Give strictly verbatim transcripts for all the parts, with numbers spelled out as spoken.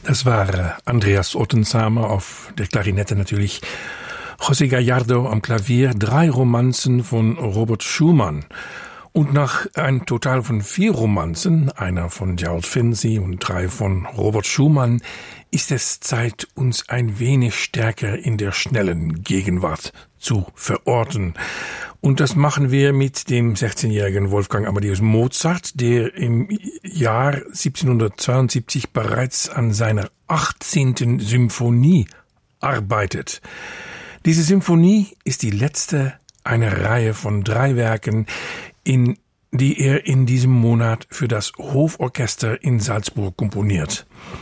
Das war Andreas Ottensamer auf der Klarinette natürlich, José Gallardo am Klavier, drei Romanzen von Robert Schumann. Und nach einem Total von vier Romanzen, einer von Gerald Finzi und drei von Robert Schumann, ist es Zeit, uns ein wenig stärker in der schnellen Gegenwart zu verorten. Und das machen wir mit dem sechzehnjährigen Wolfgang Amadeus Mozart, der im Jahr siebzehnhundertzweiundsiebzig bereits an seiner achtzehnten Symphonie arbeitet. Diese Symphonie ist die letzte einer Reihe von drei Werken, in die er in diesem Monat für das Hoforchester in Salzburg komponiert.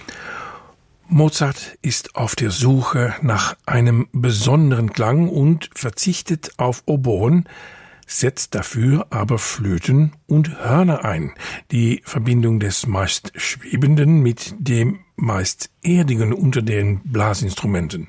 Mozart ist auf der Suche nach einem besonderen Klang und verzichtet auf Oboen, setzt dafür aber Flöten und Hörner ein, die Verbindung des meist Schwebenden mit dem meist Erdigen unter den Blasinstrumenten.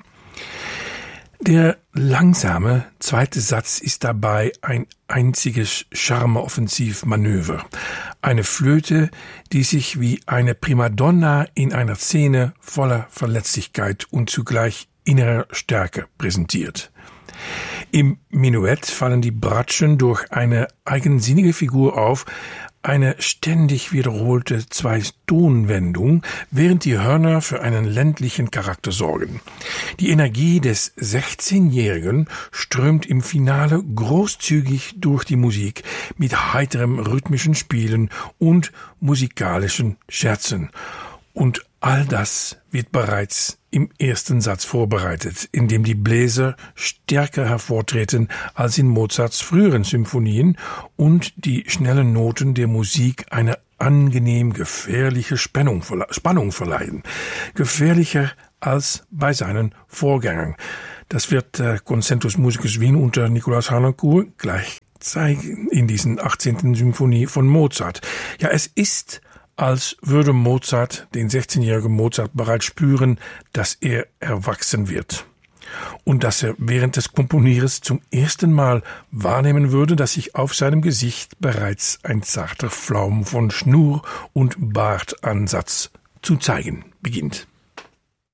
Der langsame zweite Satz ist dabei ein einziges Charme-Offensiv-Manöver. Eine Flöte, die sich wie eine Primadonna in einer Szene voller Verletzlichkeit und zugleich innerer Stärke präsentiert. Im Menuett fallen die Bratschen durch eine eigensinnige Figur auf, eine ständig wiederholte Zwei-Ton-Wendung, während die Hörner für einen ländlichen Charakter sorgen. Die Energie des sechzehnjährigen strömt im Finale großzügig durch die Musik mit heiterem rhythmischen Spielen und musikalischen Scherzen. Und all das wird bereits im ersten Satz vorbereitet, in dem die Bläser stärker hervortreten als in Mozarts früheren Symphonien und die schnellen Noten der Musik eine angenehm gefährliche Spannung, Spannung verleihen. Gefährlicher als bei seinen Vorgängern. Das wird der Concertus Musicus Wien unter Nikolaus Harnoncourt gleich zeigen in diesen achtzehnten Symphonie von Mozart. Ja, es ist, als würde Mozart, den sechzehnjährigen Mozart, bereits spüren, dass er erwachsen wird. Und dass er während des Komponierens zum ersten Mal wahrnehmen würde, dass sich auf seinem Gesicht bereits ein zarter Flaum von Schnur- und Bartansatz zu zeigen beginnt.